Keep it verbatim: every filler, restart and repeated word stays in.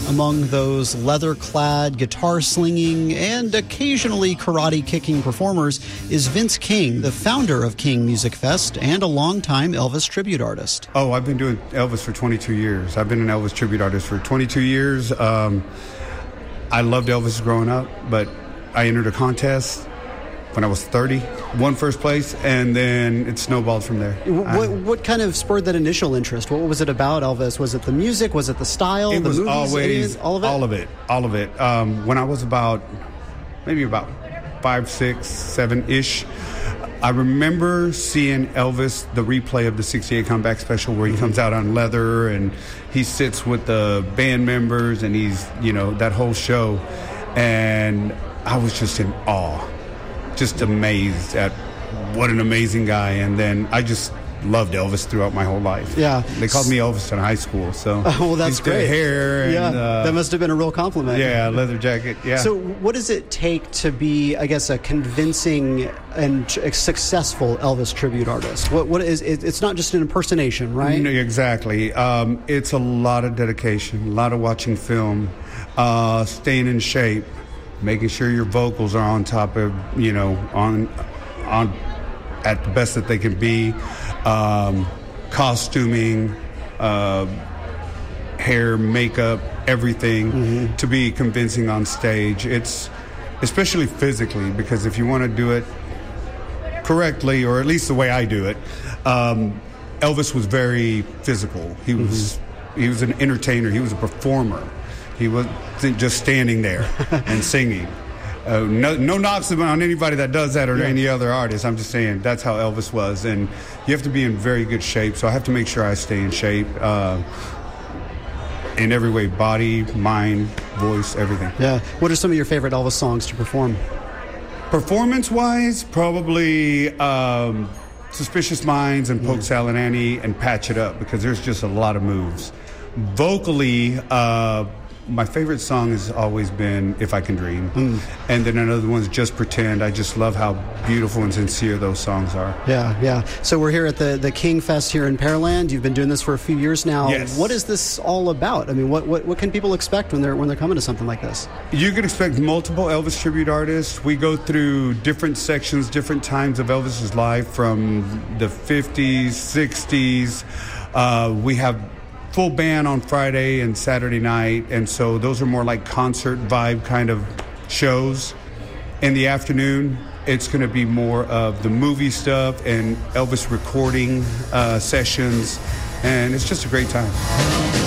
Among those leather-clad, guitar-slinging, and occasionally karate-kicking performers is Vince King, the founder of King Music Fest and a longtime Elvis tribute artist. Oh, I've been doing Elvis for twenty-two years. I've been an Elvis tribute artist for twenty-two years. Um, I loved Elvis growing up, but I entered a contest when I was thirty, won first place, and then it snowballed from there. What, what kind of spurred that initial interest? What was it about Elvis? Was it the music? Was it the style? It the was movies? always all of it. All of it. All of it. Um, when I was about maybe about five, six, seven ish, I remember seeing Elvis, the replay of the sixty-eight comeback special, where he mm-hmm. comes out on leather and he sits with the band members, and he's, you know, that whole show, and I was just in awe. Just amazed at what an amazing guy. And then I just loved Elvis throughout my whole life. Yeah. They called me Elvis in high school. So oh, well, that's he's got great. hair. And, yeah, uh, that must have been a real compliment. Yeah, leather jacket. Yeah. So what does it take to be, I guess, a convincing and successful Elvis tribute artist? What What is it? It's not just an impersonation, right? No, exactly. Um, it's a lot of dedication, a lot of watching film, uh, staying in shape, making sure your vocals are on top of, you know, on on at the best that they can be, um, costuming, uh, hair, makeup, everything mm-hmm. to be convincing on stage. It's especially physically, because if you want to do it correctly, or at least the way I do it, um, Elvis was very physical. He was mm-hmm. he was an entertainer. He was a performer. He wasn't just standing there and singing. Uh, no, no knocks on anybody that does that, or yeah. any other artist. I'm just saying that's how Elvis was, and you have to be in very good shape. So I have to make sure I stay in shape uh, in every way: body, mind, voice, everything. Yeah. What are some of your favorite Elvis songs to perform? Performance-wise, probably um, "Suspicious Minds" and "Polk Salad Annie" and "Patch It Up," because there's just a lot of moves. Vocally, uh, my favorite song has always been "If I Can Dream." Mm. And then another one's "Just Pretend." I just love how beautiful and sincere those songs are. Yeah, yeah. So we're here at the, the King Fest here in Pearland. You've been doing this for a few years now. Yes. What is this all about? I mean, what, what, what can people expect when they're when they're coming to something like this? You can expect multiple Elvis tribute artists. We go through different sections, different times of Elvis's life, from the fifties, sixties. Uh, we have full band on Friday and Saturday night, and so those are more like concert vibe kind of shows. In the afternoon, it's going to be more of the movie stuff and Elvis recording uh, sessions, and it's just a great time.